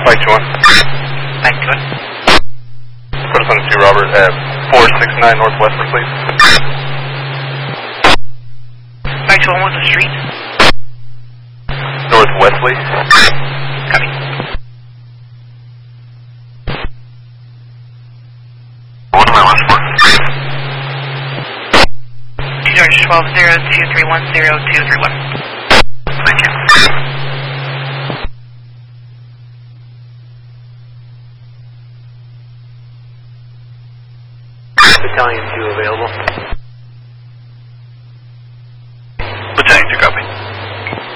Mike 2-1. Mike 2-1. Put us on 2, Robert, at 469 Northwestern, please. Mike 2-1, what's the street? North Wesley. Copy. What am I last for? George 12-0231-0231. Thank you. Battalion